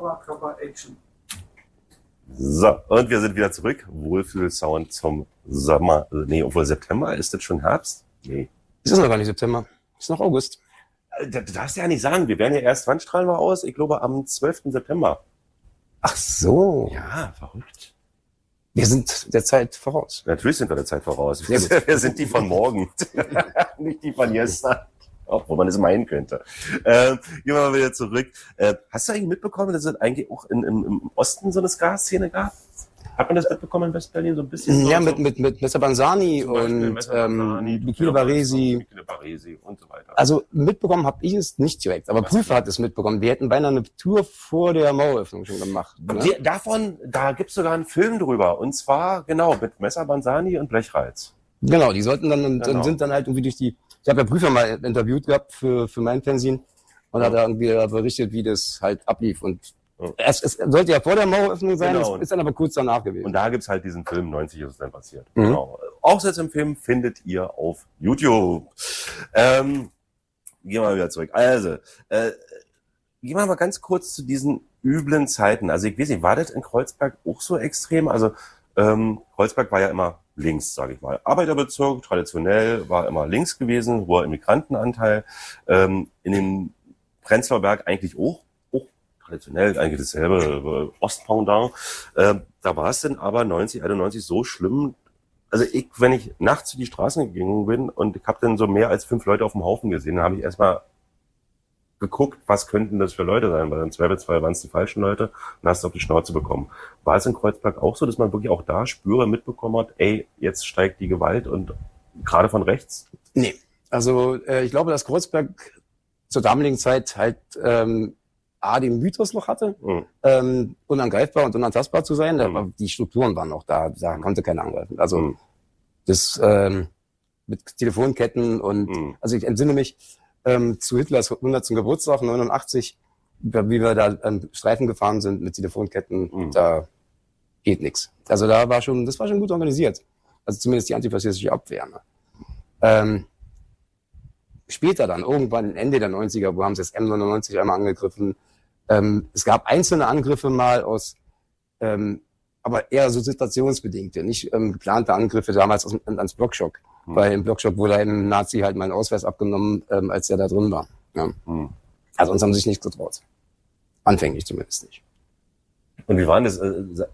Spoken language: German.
Oberkörper Action. So, und wir sind wieder zurück. Wohlfühl-Sound zum Sommer. Obwohl September, ist das schon Herbst? Nee. Es ist noch gar nicht September. Es ist noch August. Du darfst ja nicht sagen, wir werden ja erst, wann strahlen wir aus? Ich glaube am 12. September. Ach so. Ja, verrückt. Wir sind der Zeit voraus. Natürlich sind wir der Zeit voraus. Wir sind die von morgen, nicht die von gestern. Obwohl man es meinen könnte. Gehen wir mal wieder zurück. Hast du eigentlich mitbekommen, dass es eigentlich auch im Osten so eine Ska-Szene gab? Hat man das mitbekommen in Westberlin so ein bisschen? Ja, so, mit Mr. Banzani und Michele Baresi und so weiter. Also mitbekommen habe ich es nicht direkt, aber Prüfer hat es mitbekommen. Wir hätten beinahe eine Tour vor der Maueröffnung schon gemacht. Ne? Da gibt's sogar einen Film drüber. Und zwar, genau, mit Messer Banzani und Blechreiz. Genau, die sollten dann und sind dann halt irgendwie durch die... Ich habe ja Prüfer mal interviewt gehabt für mein Fernsehen und hat da irgendwie berichtet, wie das halt ablief. Und es sollte ja vor der Maueröffnung sein, genau. Es ist dann aber kurz danach gewesen. Und da gibt's halt diesen Film, 90 ist es dann passiert. Genau. Aufsätze im Film findet ihr auf YouTube. Gehen wir mal wieder zurück. Also, gehen wir mal ganz kurz zu diesen üblen Zeiten. Also ich weiß nicht, war das in Kreuzberg auch so extrem? Also Kreuzberg war ja immer links, sage ich mal. Arbeiterbezirk, traditionell, war immer links gewesen, hoher Immigrantenanteil. In dem Prenzlauer Berg eigentlich auch traditionell, eigentlich dasselbe Ostpendant. Da war es dann aber 90, 91 so schlimm. Also wenn ich nachts in die Straßen gegangen bin und ich habe dann so mehr als 5 Leute auf dem Haufen gesehen, dann habe ich erstmal geguckt, was könnten das für Leute sein, weil im Zweifelsfall waren es die falschen Leute und hast du auf die Schnauze bekommen. War es in Kreuzberg auch so, dass man wirklich auch da mitbekommen hat, jetzt steigt die Gewalt und gerade von rechts? Nee, also ich glaube, dass Kreuzberg zur damaligen Zeit halt den Mythos noch hatte, unangreifbar und unantastbar zu sein, aber die Strukturen waren noch da konnte keiner angreifen. Also das mit Telefonketten und also ich entsinne mich, zu Hitlers 100. Geburtstag 89, wie wir da an Streifen gefahren sind mit Telefonketten, da geht nichts. Also das war schon gut organisiert. Also zumindest die antifaschistische Abwehr. Ne? Später dann, irgendwann Ende der 90er, wo haben sie das M99 einmal angegriffen. Es gab einzelne Angriffe mal aber eher so situationsbedingte, nicht geplante Angriffe damals ans Blockschock. Weil im Blockschock wurde einem Nazi halt mal einen Ausweis abgenommen, als er da drin war. Ja. Also uns haben sie sich nicht getraut. Anfänglich zumindest nicht. Und wie waren das?